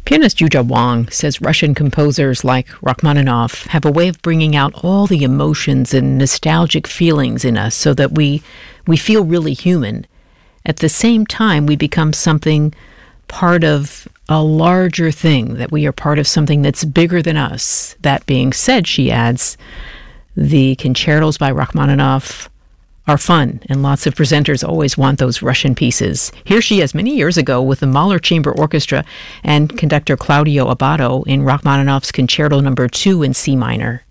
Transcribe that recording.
Pianist Juja Wang says Russian composers like Rachmaninoff have a way of bringing out all the emotions and nostalgic feelings in us so that we feel really human. At the same time, we become something part of a larger thing, that we are part of something that's bigger than us. That being said, she adds, the concertos by Rachmaninoff are fun, and lots of presenters always want those Russian pieces. Here she is many years ago with the Mahler Chamber Orchestra and conductor Claudio Abbado in Rachmaninoff's Concerto No. 2 in C minor.